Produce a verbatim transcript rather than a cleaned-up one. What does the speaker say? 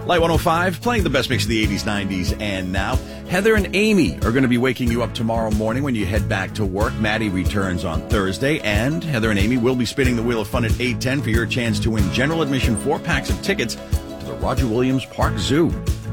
Light one oh five, playing the best mix of the eighties, nineties, and now. Heather and Amy are going to be waking you up tomorrow morning when you head back to work. Maddie returns on Thursday, and Heather and Amy will be spinning the wheel of fun at eight ten for your chance to win general admission four packs of tickets to the Roger Williams Park Zoo.